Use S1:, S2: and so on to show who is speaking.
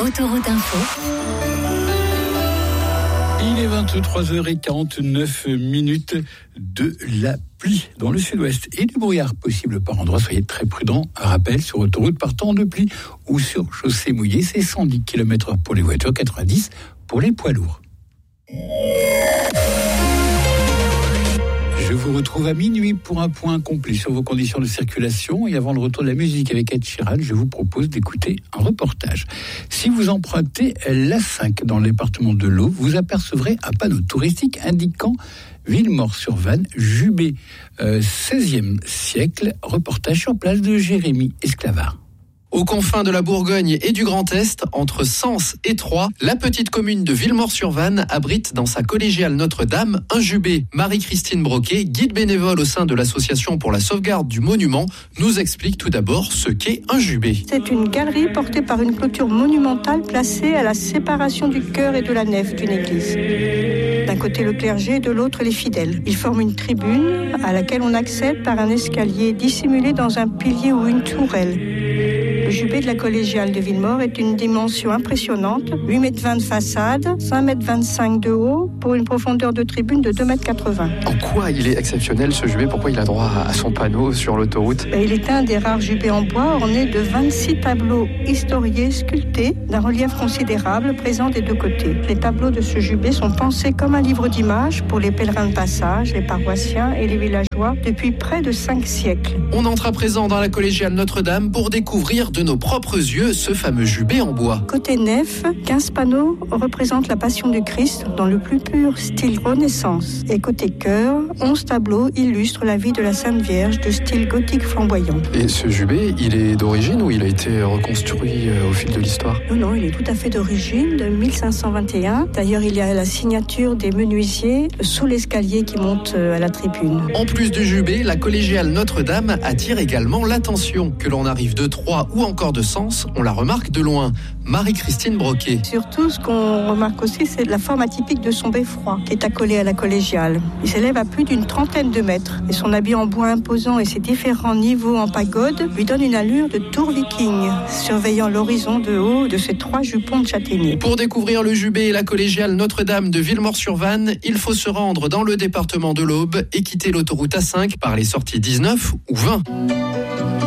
S1: Autoroute Info.
S2: Il est 23h49 de la pluie dans le sud-ouest et du brouillard possible par endroits. Soyez très prudents. Un rappel, sur autoroute partant de pluie ou sur chaussée mouillée, c'est 110 km/h pour les voitures, 90 pour les poids lourds. Je vous retrouve à minuit pour un point complet sur vos conditions de circulation. Et avant le retour de la musique avec Ed Sheeran, je vous propose d'écouter un reportage. Si vous empruntez l'A5 dans le département de l'Aube, vous apercevrez un panneau touristique indiquant Villemort-sur-Vanne, Jubé, 16e siècle. Reportage sur place de Jérémy Esclavard.
S3: Aux confins de la Bourgogne et du Grand Est, entre Sens et Troyes, la petite commune de Villemort-sur-Vanne abrite dans sa collégiale Notre-Dame un jubé. Marie-Christine Broquet, guide bénévole au sein de l'association pour la sauvegarde du monument, nous explique tout d'abord ce qu'est un jubé.
S4: C'est une galerie portée par une clôture monumentale placée à la séparation du chœur et de la nef d'une église. D'un côté le clergé, de l'autre les fidèles. Ils forment une tribune à laquelle on accède par un escalier dissimulé dans un pilier ou une tourelle. Le jubé de la collégiale de Villemort est une dimension impressionnante, 8,20 m de façade, 5,25 m de haut, pour une profondeur de tribune de 2,80 m.
S3: En quoi il est exceptionnel ce jubé ? Pourquoi il a droit à son panneau sur l'autoroute ?
S4: Il est un des rares jubés en bois ornés de 26 tableaux historiés sculptés d'un relief considérable présent des deux côtés. Les tableaux de ce jubé sont pensés comme un livre d'images pour les pèlerins de passage, les paroissiens et les villageois depuis près de 5 siècles.
S3: On entre à présent dans la collégiale Notre-Dame pour découvrir de nos propres yeux ce fameux jubé en bois.
S4: Côté nef, 15 panneaux représentent la Passion du Christ dans le plus pur style Renaissance. Et côté chœur, 11 tableaux illustrent la vie de la Sainte Vierge de style gothique flamboyant.
S3: Et ce jubé, il est d'origine ou il a été reconstruit au fil de l'histoire ?
S4: Non, il est tout à fait d'origine, de 1521. D'ailleurs, il y a la signature des menuisiers sous l'escalier qui monte à la tribune.
S3: En plus du jubé, la collégiale Notre-Dame attire également l'attention. Que l'on arrive de Troyes ou encore de Sens, on la remarque de loin. Marie-Christine Broquet.
S4: Surtout, ce qu'on remarque aussi, c'est la forme atypique de son beffroi, qui est accolé à la collégiale. Il s'élève à plus d'une trentaine de mètres. Et son habit en bois imposant et ses différents niveaux en pagode lui donnent une allure de tour viking, surveillant l'horizon de haut de ses 3 jupons de châtaignier.
S3: Pour découvrir le jubé et la collégiale Notre-Dame de Villemort-sur-Vanne, il faut se rendre dans le département de l'Aube et quitter l'autoroute A5 par les sorties 19 ou 20.